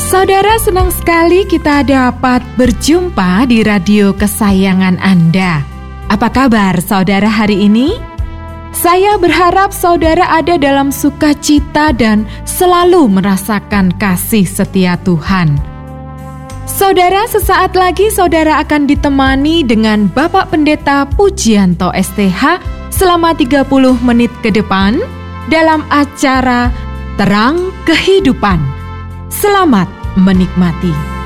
Saudara, senang sekali kita dapat berjumpa di radio kesayangan Anda. Apa kabar saudara hari ini? Saya berharap saudara ada dalam sukacita dan selalu merasakan kasih setia Tuhan. Saudara, sesaat lagi saudara akan ditemani dengan Bapak Pendeta Pujianto STH selama 30 menit ke depan dalam acara Terang Kehidupan. Selamat menikmati.